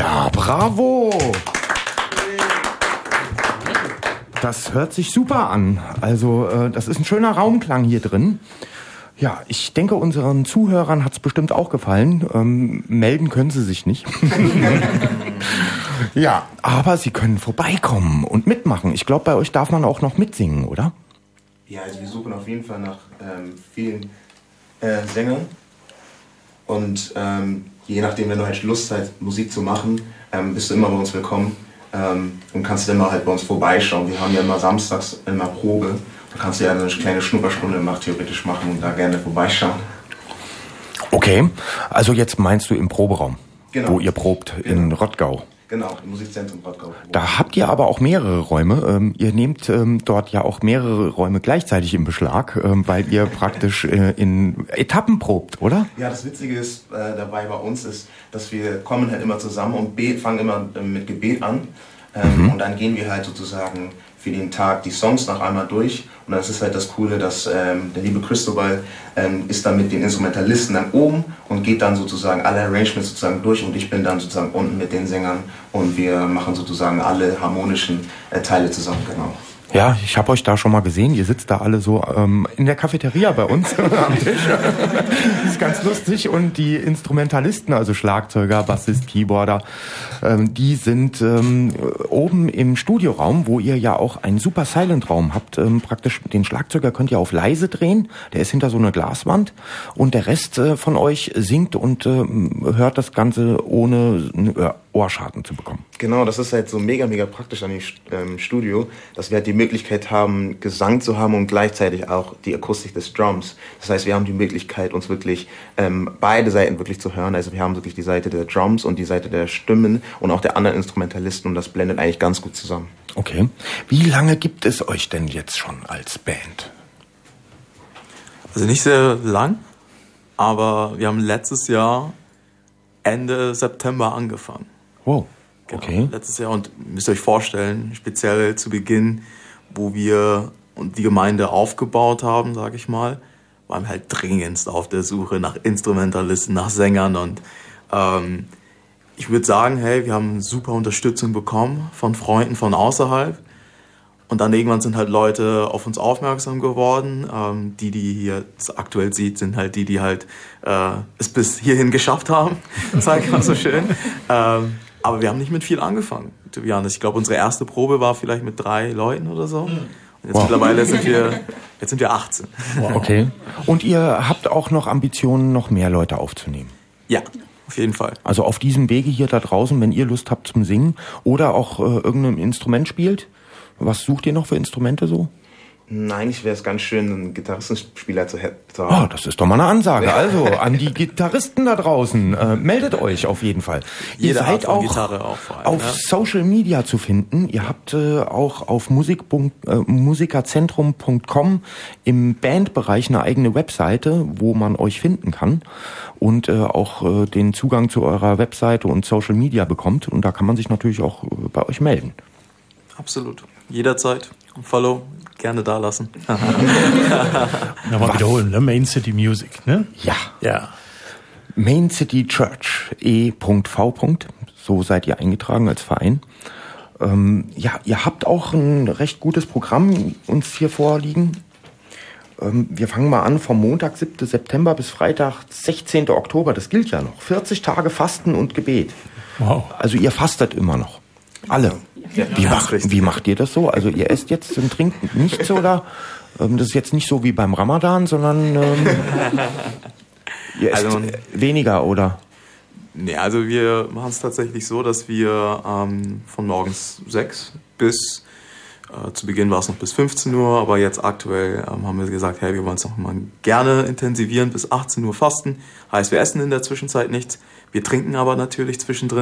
Ja, bravo! Das hört sich super an. Also, das ist ein schöner Raumklang hier drin. Ja, ich denke, unseren Zuhörern hat's bestimmt auch gefallen. Melden können sie sich nicht. Ja, aber sie können vorbeikommen und mitmachen. Ich glaube, bei euch darf man auch noch mitsingen, oder? Ja, also wir suchen auf jeden Fall nach vielen Sängern. Und je nachdem, wenn du halt Lust hast, Musik zu machen, bist du immer bei uns willkommen. Und kannst immer halt bei uns vorbeischauen. Wir haben ja immer samstags immer Probe. Da kannst du ja eine kleine Schnupperstunde theoretisch machen und da gerne vorbeischauen. Okay, also jetzt meinst du im Proberaum, genau, wo ihr probt, genau, in Rottgau. Genau, im Musikzentrum Rottgau. Da habt ihr aber auch mehrere Räume. Ihr nehmt dort ja auch mehrere Räume gleichzeitig in Beschlag, weil ihr praktisch in Etappen probt, oder? Ja, das Witzige ist dabei bei uns ist, dass wir kommen halt immer zusammen und fangen immer mit Gebet an. Und dann gehen wir halt sozusagen für den Tag die Songs noch einmal durch. Und das ist halt das Coole, dass der liebe Cristobal ist dann mit den Instrumentalisten dann oben und geht dann sozusagen alle Arrangements sozusagen durch und ich bin dann sozusagen unten mit den Sängern und wir machen sozusagen alle harmonischen Teile zusammen, genau. Ja, ich habe euch da schon mal gesehen. Ihr sitzt da alle so in der Cafeteria bei uns am Tisch. Das ist ganz lustig. Und die Instrumentalisten, also Schlagzeuger, Bassist, Keyboarder, die sind oben im Studioraum, wo ihr ja auch einen super Silent-Raum habt. Praktisch den Schlagzeuger könnt ihr auf leise drehen. Der ist hinter so einer Glaswand. Und der Rest von euch singt und hört das Ganze ohne Ohrschaden zu bekommen. Genau, das ist halt so mega praktisch an dem Studio, dass wir halt die Möglichkeit haben, Gesang zu haben und gleichzeitig auch die Akustik des Drums. Das heißt, wir haben die Möglichkeit, uns wirklich beide Seiten wirklich zu hören. Also wir haben wirklich die Seite der Drums und die Seite der Stimmen und auch der anderen Instrumentalisten und das blendet eigentlich ganz gut zusammen. Okay. Wie lange gibt es euch denn jetzt schon als Band? Also nicht sehr lang, aber wir haben letztes Jahr Ende September angefangen. Wow, genau, okay. Letztes Jahr und müsst ihr euch vorstellen, speziell zu Beginn, wo wir die Gemeinde aufgebaut haben, sage ich mal, waren wir halt dringendst auf der Suche nach Instrumentalisten, nach Sängern und ich würde sagen, hey, wir haben super Unterstützung bekommen von Freunden von außerhalb und dann irgendwann sind halt Leute auf uns aufmerksam geworden. Die hier aktuell sieht, sind halt die halt es bis hierhin geschafft haben, sag ich mal so schön. Aber wir haben nicht mit viel angefangen. Ich glaube, unsere erste Probe war vielleicht mit 3 Leuten oder so. Und jetzt mittlerweile sind wir 18. Wow. Okay. Und ihr habt auch noch Ambitionen, noch mehr Leute aufzunehmen? Ja, auf jeden Fall. Also auf diesem Wege hier da draußen, wenn ihr Lust habt zum Singen oder auch irgendein Instrument spielt, was sucht ihr noch für Instrumente so? Eigentlich wäre es ganz schön, einen Gitarristenspieler zu haben. Oh, das ist doch mal eine Ansage. Also an die Gitarristen da draußen, meldet euch auf jeden Fall. Ihr seid auch auf Social Media zu finden. Ihr habt auch auf musikerzentrum.com im Bandbereich eine eigene Webseite, wo man euch finden kann und auch den Zugang zu eurer Webseite und Social Media bekommt. Und da kann man sich natürlich auch bei euch melden. Absolut. Jederzeit. Follow. Gerne da lassen. Nochmal wiederholen, ne? Main City Music, ne? Ja. Main City Church, E.V. So seid ihr eingetragen als Verein. Ihr habt auch ein recht gutes Programm uns hier vorliegen. Wir fangen mal an vom Montag, 7. September bis Freitag, 16. Oktober. Das gilt ja noch. 40 Tage Fasten und Gebet. Wow. Also ihr fastet immer noch. Alle. Ja, wie macht ihr das so? Also ihr esst jetzt und trinkt nichts oder? Das ist jetzt nicht so wie beim Ramadan, sondern ihr esst weniger, oder? Nee, also wir machen es tatsächlich so, dass wir von morgens 6 bis, zu Beginn war es noch bis 15 Uhr, aber jetzt aktuell haben wir gesagt, hey, wir wollen es noch mal gerne intensivieren, bis 18 Uhr fasten. Heißt, wir essen in der Zwischenzeit nichts, wir trinken aber natürlich zwischendrin.